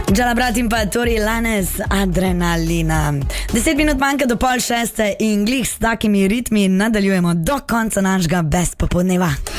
Džala brat in pa Tori Lanes, Adrenalina. 10 minut manjka do 5:30 in glih s takimi ritmi nadaljujemo do konca našega best popoldneva.